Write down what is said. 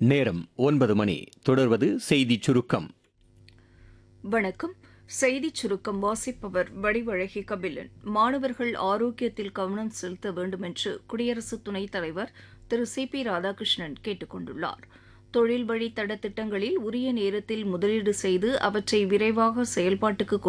நேரம் 9 மணி. தொடர்வது செய்திச் சுருக்கம். வணக்கம். செய்திச் சுருக்கம் வாசிப்பவர் வடிவழகி கபிலன். மாணவர்கள் ஆரோக்கியத்தில் கவனம் செலுத்த வேண்டும் என்று குடியரசு துணைத் தலைவர் திரு சி.பி. ராதாகிருஷ்ணன் கேட்டுக் கொண்டுள்ளார். தொழில் வழி தட திட்டங்களில் உரிய நேரத்தில் முதலீடு செய்து அவற்றை விரைவாக செயல்பாட்டுக்கு